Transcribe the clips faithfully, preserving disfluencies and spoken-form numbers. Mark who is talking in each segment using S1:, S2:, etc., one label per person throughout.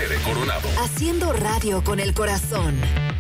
S1: Tere Coronado.
S2: Haciendo radio con el corazón.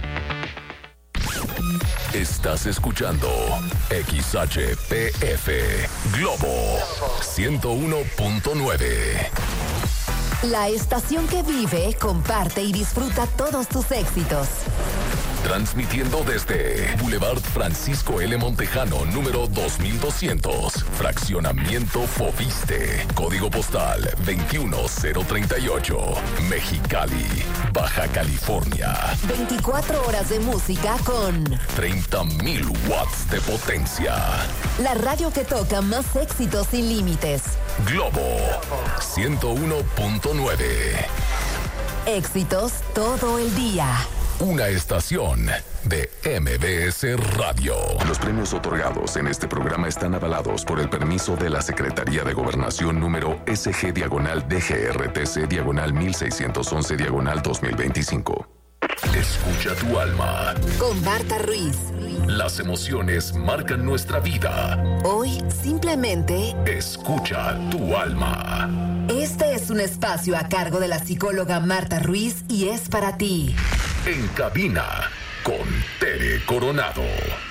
S1: Estás escuchando X H P F Globo ciento uno punto nueve.
S2: La estación que vive, comparte y disfruta todos tus éxitos.
S1: Transmitiendo desde Boulevard Francisco L. Montejano, número dos mil doscientos. Fraccionamiento Fobiste. Código postal veintiuno cero treinta y ocho. Mexicali, Baja California.
S2: veinticuatro horas de música con
S1: treinta mil watts de potencia.
S2: la radio que toca más éxitos sin límites.
S1: Globo ciento uno punto nueve.
S2: Éxitos todo el día.
S1: Una estación de M B S Radio. Los premios otorgados en este programa están avalados por el permiso de la Secretaría de Gobernación número S G diagonal D G R T C diagonal mil seiscientos once diagonal dos mil veinticinco. Escucha tu alma.
S2: Con Marta Ruiz.
S1: Las emociones marcan nuestra vida.
S2: Hoy simplemente
S1: Escucha tu alma.
S2: este es un espacio a cargo de la psicóloga Marta Ruiz y es para ti.
S1: En cabina con Tere Coronado.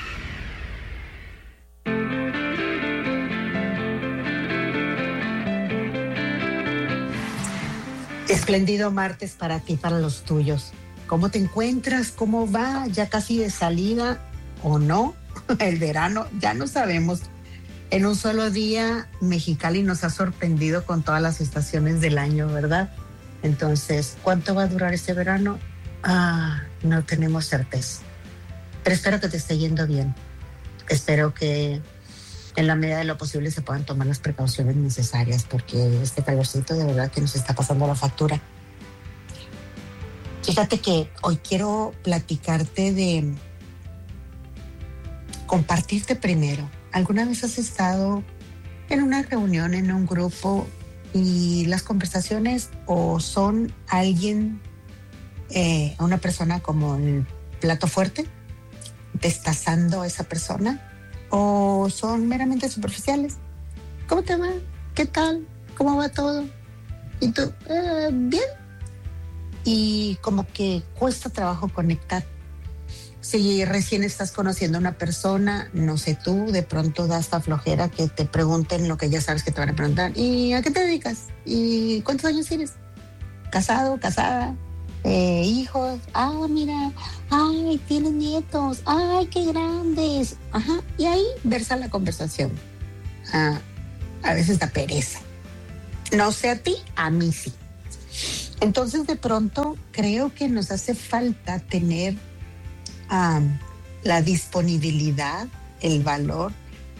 S3: Espléndido martes para ti, para los tuyos. ¿Cómo te encuentras? ¿Cómo va? ¿Ya casi de salida o no? El verano, ya no sabemos. En un solo día, Mexicali nos ha sorprendido con todas las estaciones del año, ¿verdad? Entonces, ¿cuánto va a durar este verano? Ah, no tenemos certeza. Pero espero que te esté yendo bien. Espero que en la medida de lo posible se puedan tomar las precauciones necesarias, porque este calorcito de verdad que nos está pasando la factura. Fíjate que hoy quiero platicarte de compartirte primero. ¿Alguna vez has estado en una reunión, en un grupo, y las conversaciones o son alguien, eh, una persona como el plato fuerte, destazando a esa persona, o son meramente superficiales? ¿Cómo te va? ¿Qué tal? ¿Cómo va todo? ¿Y tú? Eh, bien. Y como que cuesta trabajo conectar. Si recién estás conociendo a una persona, no sé tú, de pronto da esta flojera que te pregunten lo que ya sabes que te van a preguntar. ¿Y a qué te dedicas? ¿Y cuántos años tienes? ¿Casado? ¿Casada? Eh, ¿Hijos? Ah, mira. Ay, tienes nietos. Ay, qué grandes. Ajá. Y ahí versa la conversación. Ah, a veces da pereza. No sé a ti, a mí sí. Entonces, de pronto, creo que nos hace falta tener um, la disponibilidad, el valor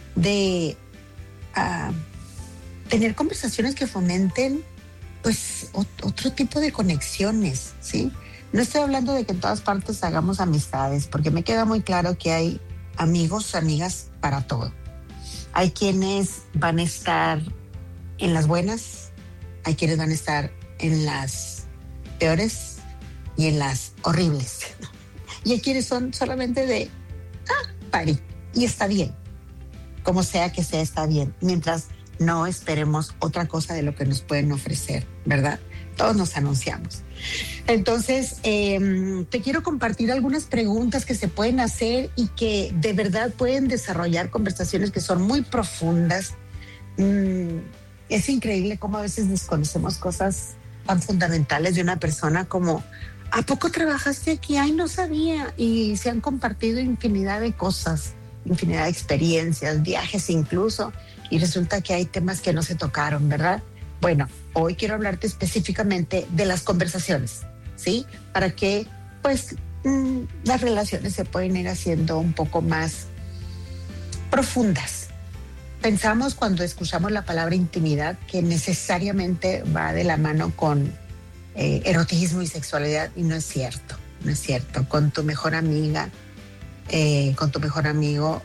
S3: de uh, tener conversaciones que fomenten, pues, ot- otro tipo de conexiones, ¿sí? No estoy hablando de que en todas partes hagamos amistades, porque me queda muy claro que hay amigos, amigas para todo. Hay quienes van a estar en las buenas, hay quienes van a estar en las peores y en las horribles. Y hay quienes son solamente de, ah, pari, y está bien. Como sea que sea, está bien. Mientras no esperemos otra cosa de lo que nos pueden ofrecer, ¿verdad? Todos nos anunciamos. Entonces, eh, te quiero compartir algunas preguntas que se pueden hacer y que de verdad pueden desarrollar conversaciones que son muy profundas. Mm, es increíble cómo a veces desconocemos cosas tan fundamentales de una persona como, ¿a poco trabajaste aquí? Ay, no sabía. Y se han compartido infinidad de cosas, infinidad de experiencias, viajes incluso, y resulta que hay temas que no se tocaron, ¿verdad? Bueno, hoy quiero hablarte específicamente de las conversaciones, ¿sí? Para que, pues, mmm, las relaciones se pueden ir haciendo un poco más profundas. Pensamos cuando escuchamos la palabra intimidad que necesariamente va de la mano con eh, erotismo y sexualidad, y no es cierto, no es cierto. Con tu mejor amiga, eh, con tu mejor amigo,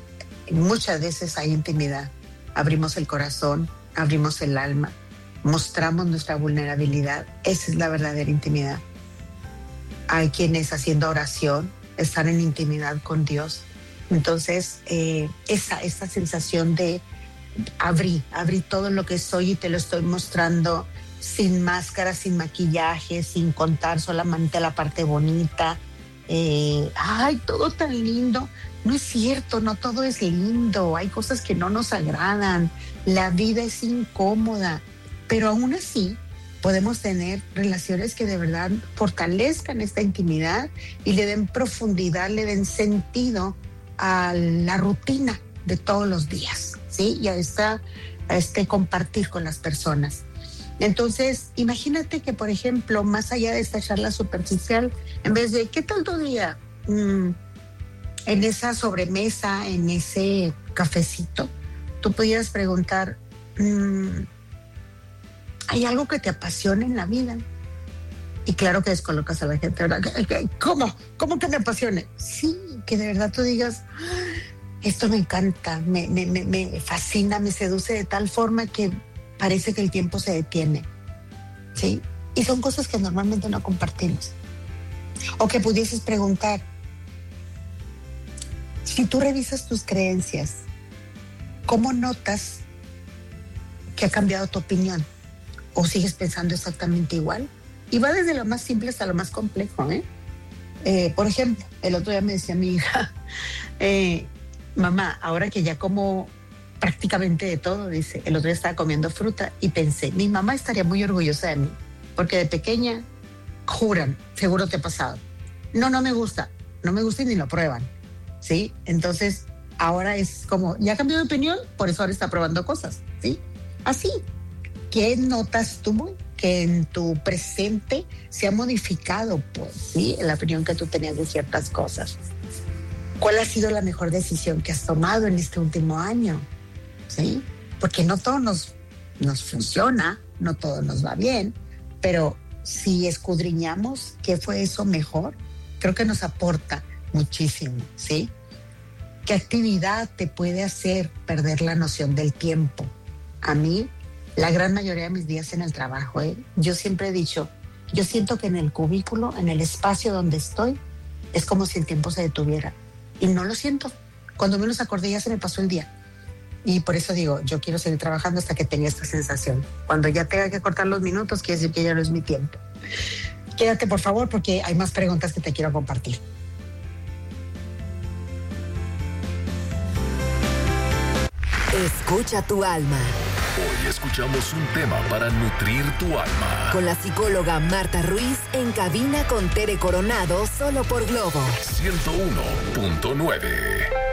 S3: muchas veces hay intimidad. Abrimos el corazón, abrimos el alma, mostramos nuestra vulnerabilidad. Esa es la verdadera intimidad. Hay quienes haciendo oración están en intimidad con Dios. Entonces, eh, esa, esa sensación de abrí, abrí todo lo que soy y te lo estoy mostrando sin máscara, sin maquillaje, sin contar solamente la parte bonita. Eh, ay, todo tan lindo. No es cierto, no todo es lindo. Hay cosas que no nos agradan. La vida es incómoda, pero aún así podemos tener relaciones que de verdad fortalezcan esta intimidad y le den profundidad, le den sentido a la rutina de todos los días, ¿sí? Y a, esta, a este compartir con las personas. Entonces, imagínate que, por ejemplo, más allá de esta charla superficial, en vez de, ¿qué tal tu día? Mm, en esa sobremesa, en ese cafecito, tú pudieras preguntar, mm, ¿hay algo que te apasione en la vida? Y claro que descolocas a la gente, ¿verdad? ¿Cómo? ¿Cómo que me apasione? Sí, que de verdad tú digas, esto me encanta, me, me, me, me fascina, me seduce de tal forma que parece que el tiempo se detiene, ¿sí? Y son cosas que normalmente no compartimos. O que pudieses preguntar, si tú revisas tus creencias, ¿cómo notas que ha cambiado tu opinión? ¿O sigues pensando exactamente igual? Y va desde lo más simple hasta lo más complejo, ¿eh? Eh, por ejemplo, el otro día me decía mi hija, eh, mamá, ahora que ya como prácticamente de todo, dice, el otro día estaba comiendo fruta y pensé, mi mamá estaría muy orgullosa de mí, porque de pequeña, juran, seguro te ha pasado, no, no me gusta, no me gusta y ni lo prueban, ¿sí? Entonces, ahora es como, ya cambió de opinión, por eso ahora está probando cosas, ¿sí? Así. ¿Qué notas tú que en tu presente se ha modificado, pues, sí, la opinión que tú tenías de ciertas cosas? ¿Cuál ha sido la mejor decisión que has tomado en este último año? ¿Sí? Porque no todo nos, nos funciona, no todo nos va bien, pero si escudriñamos qué fue eso mejor, creo que nos aporta muchísimo, ¿sí? ¿Qué actividad te puede hacer perder la noción del tiempo? A mí, la gran mayoría de mis días en el trabajo, ¿eh? Yo siempre he dicho, yo siento que en el cubículo, en el espacio donde estoy, es como si el tiempo se detuviera. Y no lo siento. Cuando menos acordé ya se me pasó el día. Y por eso digo, yo quiero seguir trabajando hasta que tenga esta sensación. Cuando ya tenga que cortar los minutos, quiere decir que ya no es mi tiempo. Quédate, por favor, porque hay más preguntas que te quiero compartir.
S2: Escucha tu alma.
S1: Hoy escuchamos un tema para nutrir tu alma.
S2: Con la psicóloga Marta Ruiz en cabina con Tere Coronado, solo por Globo
S1: ciento uno punto nueve.